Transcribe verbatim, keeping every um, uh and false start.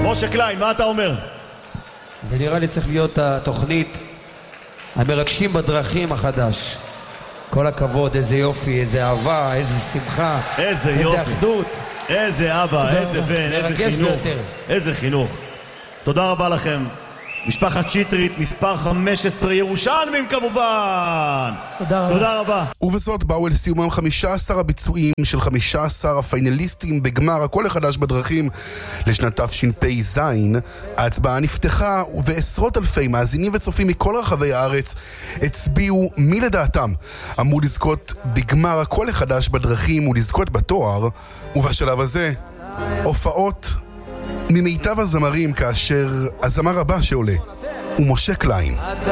משה קליין, מה אתה אומר? זה נראה לי צריך להיות התוכנית המרגשים בדרכים החדש. כל הכבוד, איזה יופי, איזה אהבה, איזה שמחה, איזה איזה יופי, אחדות. איזה אבא, איזה בן, איזה חינוך, ביותר. איזה חינוך. תודה רבה לכם. משפחת שטרית, מספר חמש עשרה ירושלמים כמובן. תודה רבה. תודה רבה. ובזאת באו אל סיומם חמישה עשר הביצועים של חמישה עשר הפיינליסטים בגמר הקול החדש בדרכים לשנת תשפ"ז. ההצבעה נפתחה ועשרות אלפי מאזינים וצופים מכל רחבי הארץ הצביעו מי לדעתם אמור לזכות בגמר הקול החדש בדרכים ולזכות בתואר. ובשלב הזה הופעות ממיטב הזמרים, כאשר הזמר הבא שעולה הוא משה קליין.